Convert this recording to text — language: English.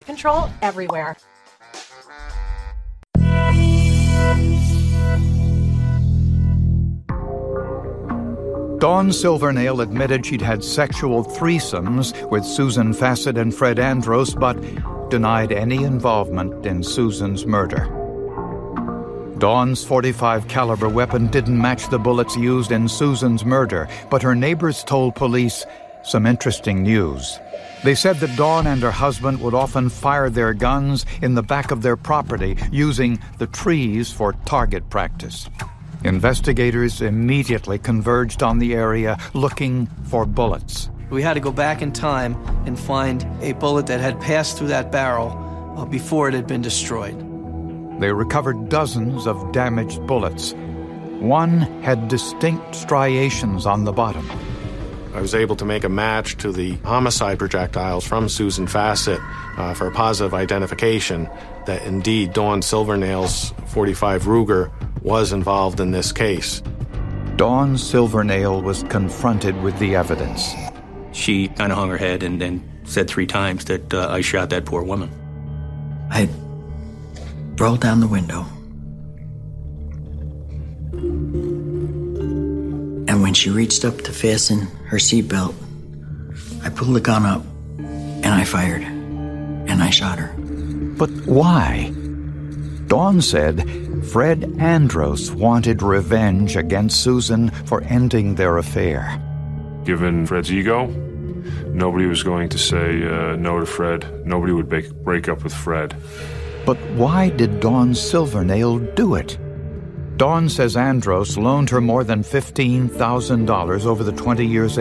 control everywhere. Dawn Silvernail admitted she'd had sexual threesomes with Susan Fassett and Fred Andros, but denied any involvement in Susan's murder. Dawn's .45 caliber weapon didn't match the bullets used in Susan's murder, but her neighbors told police some interesting news. They said that Dawn and her husband would often fire their guns in the back of their property, using the trees for target practice. Investigators immediately converged on the area looking for bullets. We had to go back in time and find a bullet that had passed through that barrel before it had been destroyed. They recovered dozens of damaged bullets. One had distinct striations on the bottom. I was able to make a match to the homicide projectiles from Susan Fassett for a positive identification that indeed Dawn Silvernail's .45 Ruger was involved in this case. Dawn Silvernail was confronted with the evidence. She kind of hung her head and then said 3 times that I shot that poor woman. I rolled down the window. And when she reached up to fasten her seatbelt, I pulled the gun up and I fired. And I shot her. But why? Dawn said Fred Andros wanted revenge against Susan for ending their affair. Given Fred's ego, nobody was going to say no to Fred. Nobody would break up with Fred. But why did Dawn Silvernail do it? Dawn says Andros loaned her more than $15,000 over the 20 years